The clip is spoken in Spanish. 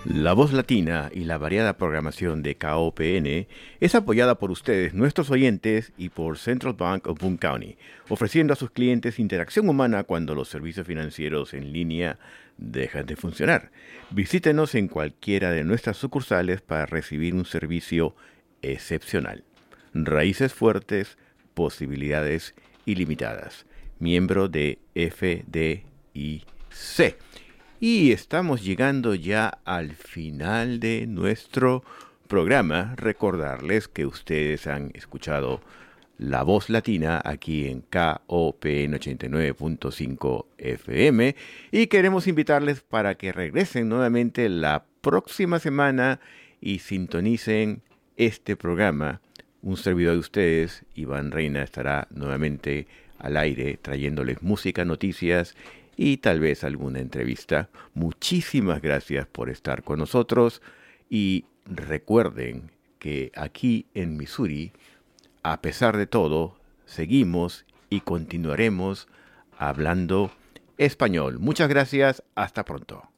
La voz latina y la variada programación de KOPN es apoyada por ustedes, nuestros oyentes, y por Central Bank of Boone County, ofreciendo a sus clientes interacción humana cuando los servicios financieros en línea dejan de funcionar. Visítenos en cualquiera de nuestras sucursales para recibir un servicio excepcional. Raíces fuertes, posibilidades ilimitadas. Miembro de FDIC. Y estamos llegando ya al final de nuestro programa. Recordarles que ustedes han escuchado La Voz Latina aquí en KOPN 89.5 FM y queremos invitarles para que regresen nuevamente la próxima semana y sintonicen este programa. Un servidor de ustedes, Iván Reina, estará nuevamente al aire trayéndoles música, noticias y tal vez alguna entrevista. Muchísimas gracias por estar con nosotros y recuerden que aquí en Missouri, a pesar de todo, seguimos y continuaremos hablando español. Muchas gracias, hasta pronto.